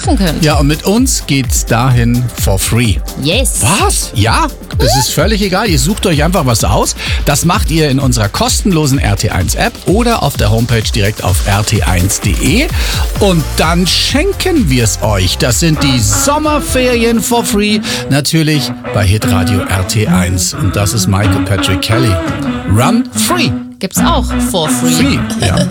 kaufen könnt. Ja, und mit uns geht's dahin for free. Yes. Was? Ja, es ist völlig egal. Ihr sucht euch einfach was aus. Das macht ihr in unserer kostenlosen RT1-App oder auf der Homepage direkt auf rt1.de. Und dann schenken wir es euch. Das sind die Sommerferien for free. Natürlich bei Hitradio RT1. Und das ist Michael Patrick Kelly. Run free. Gibt's auch for free. Free, ja.